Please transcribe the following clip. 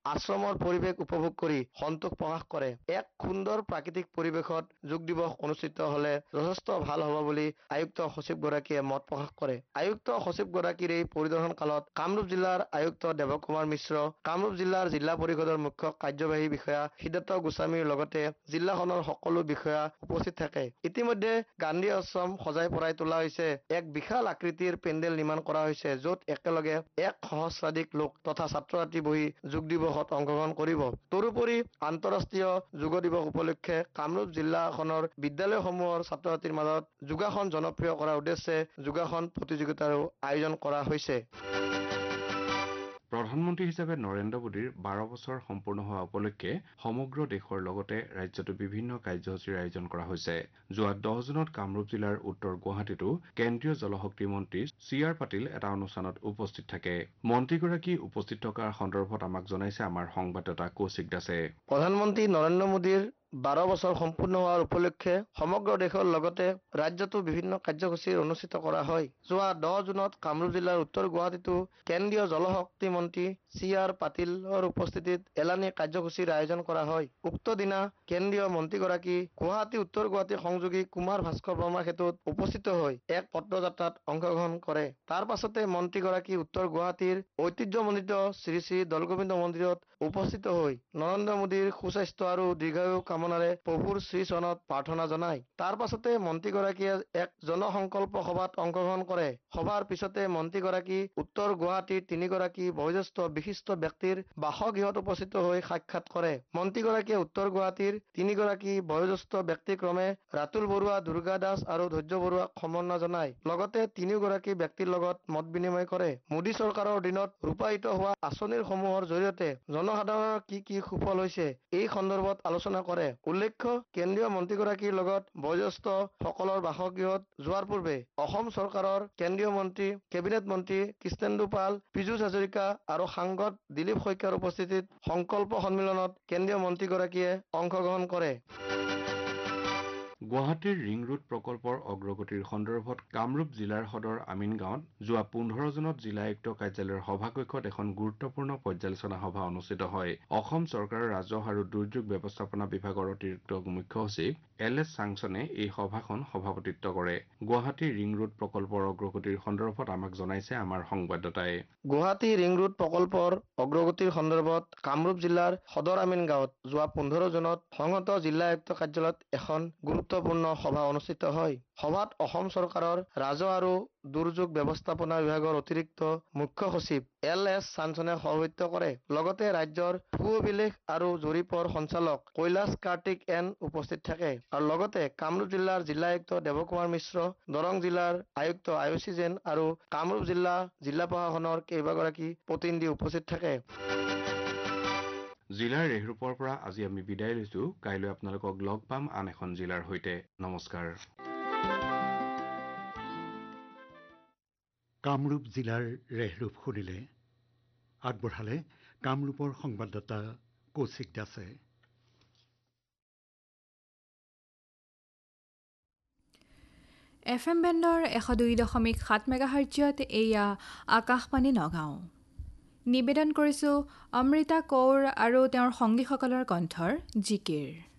আশ্ৰমৰ পৰিৱেশ উপভোগ কৰি সন্তোষ প্ৰকাশ কৰে। এক সুন্দৰ প্ৰাকৃতিক পৰিৱেশত যোগ দিৱস অনুষ্ঠিত হলে যথেষ্ট ভাল হ'ব বুলি আয়ুক্ত সচিবগৰাকীয়ে মত প্ৰকাশ কৰে। আয়ুক্ত সচিবগৰাকীৰ এই পৰিদৰ্শন কালত কামৰূপ জিলাৰ আয়ুক্ত দেৱকুমাৰ মিশ্ৰ, কামৰূপ জিলাৰ জিলা পৰিষদৰ মুখ্য কাৰ্যবাহী বিষয়া সিদ্ধাৰ্থ গোস্বামীৰ লগতে জিলাখনৰ সকলো বিষয়া উপস্থিত থাকে। ইতিমধ্যে গান্ধী আশ্ৰম সজাই পৰাই তোলা হৈছে। এক বিশাল আকৃতিৰ পেণ্ডেল নিৰ্মাণ কৰা হৈছে, য'ত একেলগে 1 সহস্ৰাধিক লোক তথা ছাত্ৰ-ছাত্ৰী বহি যোগ দিৱসত অংশগ্ৰহণ কৰিব। তদুপৰি আন্তঃৰাষ্ট্ৰীয় যোগ দিৱস উপলক্ষে কামৰূপ জিলাখনৰ বিদ্যালয়সমূহৰ ছাত্ৰ-ছাত্ৰীৰ মাজত যোগাসন জনপ্ৰিয় কৰাৰ উদ্দেশ্যে যোগাসন প্ৰতিযোগিতাৰো আয়োজন কৰা হৈছে। প্ৰধানমন্ত্ৰী হিচাপে নৰেন্দ্ৰ মোদীৰ 12 বছৰ সম্পূৰ্ণ হোৱা উপলক্ষে সমগ্ৰ দেশৰ লগতে ৰাজ্যতো বিভিন্ন কাৰ্যসূচীৰ আয়োজন কৰা হৈছে। যোৱা 10 জুনত কামৰূপ জিলাৰ উত্তৰ গুৱাহাটীতো কেন্দ্ৰীয় জলশক্তি মন্ত্ৰী চি.আৰ. পাটিল এটা অনুষ্ঠানত উপস্থিত থাকে। মন্ত্ৰীগৰাকী উপস্থিত থকাৰ সন্দৰ্ভত আমাক জনাইছে আমাৰ সংবাদদাতা কৌশিক দাসে। প্ৰধানমন্ত্ৰী নৰেন্দ্ৰ মোদীৰ 12 বছৰ সম্পূৰ্ণ হোৱাৰ উপলক্ষে সমগ্ৰ দেশৰ লগতে ৰাজ্যতো বিভিন্ন কাৰ্যসূচী অনুষ্ঠিত কৰা হয়। যোৱা 10 জুনত কামৰূপ জিলাৰ উত্তৰ গুৱাহাটীতো কেন্দ্ৰীয় জলশক্তি মন্ত্ৰী চি.আৰ. পাটিলৰ উপস্থিতিত এলানি কাৰ্যসূচীৰ আয়োজন কৰা হয়। উক্ত দিনা কেন্দ্ৰীয় মন্ত্ৰীগৰাকী গুৱাহাটী উত্তৰ গুৱাহাটী সংযোগী কুমাৰ ভাস্কৰ বৰ্মা সেতুত উপস্থিত হৈ এক পদযাত্ৰাত অংশগ্ৰহণ কৰে। তাৰ পাছতে মন্ত্ৰীগৰাকী উত্তৰ গুৱাহাটীৰ ঐতিহ্যমণ্ডিত শ্ৰী শ্ৰী দৌলগোবিন্দ মন্দিৰত উপস্থিত হৈ নৰেন্দ্ৰ মোদীৰ সুস্বাস্থ্য আৰু দীৰ্ঘায়ু কামনাৰে প্ৰভুৰ শ্ৰীচৰণত প্ৰাৰ্থনা জনায়। তাৰ পাছতে মন্ত্ৰীগৰাকীয়ে এক জনসংকল্প সভাত অংশগ্ৰহণ কৰে। সভাৰ পিছতে মন্ত্ৰীগৰাকী উত্তৰ গুৱাহাটীৰ 3গৰাকী বয়োজ্যেষ্ঠ বিশিষ্ট ব্যক্তিৰ বাসগৃহত উপস্থিত হৈ সাক্ষাৎ কৰে। মন্ত্ৰীগৰাকীয়ে উত্তৰ গুৱাহাটীৰ 3গৰাকী বয়োজ্যেষ্ঠ ব্যক্তিক্ৰমে ৰাতুল বৰুৱা, দুৰ্গা দাস আৰু ধৈৰ্য বৰুৱাক সম্বৰ্ধনা জনায়। লগতে 3গৰাকী ব্যক্তিৰ লগত মত বিনিময় কৰে। মোদী চৰকাৰৰ দিনত ৰূপায়িত হোৱা আঁচনিৰ সমূহৰ জৰিয়তে জনসাধাৰণৰ কি সুফল হৈছে এই সন্দৰ্ভত আলোচনা কৰে। উল্লেখ্য, কেন্দ্ৰীয় মন্ত্ৰীগৰাকীৰ লগত বয়োজ্যেষ্ঠ সকলৰ বাসগৃহত যোৱাৰ পূৰ্বে অসম চৰকাৰৰ কেন্দ্ৰীয় মন্ত্ৰী, কেবিনেট মন্ত্ৰী কৃষ্ণেন্দু পাল, পীযুষ হাজৰিকা আৰু সাংসদ দিলীপ শইকীয়াৰ উপস্থিতিত সংকল্প সন্মিলনত কেন্দ্ৰীয় মন্ত্ৰীগৰাকীয়ে অংশগ্ৰহণ কৰে। গুৱাহাটীৰ ৰিং ৰোড প্ৰকল্পৰ অগ্ৰগতিৰ সন্দৰ্ভত কামৰূপ জিলাৰ সদৰ আমিনগাঁৱত যোৱা 15 জুনত জিলা আয়ুক্ত কাৰ্যালয়ৰ সভাকক্ষত এখন গুৰুত্বপূৰ্ণ পৰ্যালোচনা সভা অনুষ্ঠিত হয়। অসম চৰকাৰৰ ৰাজহ আৰু দুৰ্যোগ ব্যৱস্থাপনা বিভাগৰ অতিৰিক্ত মুখ্য সচিব L.S. চাংছনে এই সভাখন সভাপতিত্ব কৰে। গুৱাহাটী ৰিং ৰোড প্ৰকল্পৰ অগ্ৰগতিৰ সন্দৰ্ভত আমাক জনাইছে আমাৰ সংবাদদাতাই। গুৱাহাটী ৰিং ৰোড প্ৰকল্পৰ অগ্ৰগতিৰ সন্দৰ্ভত কামৰূপ জিলাৰ সদৰ আমিনগাঁৱত যোৱা 15 জুনত সংহত জিলা আয়ুক্ত কাৰ্যালয়ত এখন গুৰুত্বপূৰ্ণ সভা অনুষ্ঠিত হয়। সভাত অসম চৰকাৰৰ ৰাজহ আৰু দুৰ্যোগ ব্যৱস্থাপনা বিভাগৰ অতিৰিক্ত মুখ্য সচিব L.S. চাংছনে সভাপতিত্ব কৰে। লগতে ৰাজ্যৰ ভূ অভিলেখ আৰু জৰীপৰ সঞ্চালক কৈলাশ কাৰ্তিক এন উপস্থিত থাকে। আৰু লগতে কামৰূপ জিলাৰ জিলা আয়ুক্ত দেৱকুমাৰ মিশ্ৰ, দৰং জিলাৰ আয়ুক্ত আয়ুষী জৈন আৰু কামৰূপ জিলা প্ৰশাসনৰ কেইবাগৰাকী প্ৰতিনিধি উপস্থিত থাকে। জিলাৰ ৰেহৰূপৰ পৰা আজি আমি বিদায় লৈছো। কাইলৈ আপোনালোকক লগ পাম আন এখন জিলাৰ সৈতে। নমস্কাৰ। কামৰূপ জিলাৰ ৰেহৰূপ শুনিলে। আগবঢ়ালে কামৰূপৰ সংবাদদাতা কৌশিক দাসে। FM বেণ্ডৰ 102.7 মেগাহাৰ্টজত এয়া আকাশবাণী নগাঁও। নিবেদন কৰিছোঁ অমৃতা কৌৰ আৰু তেওঁৰ সংগীসকলৰ কণ্ঠৰ জিকিৰ।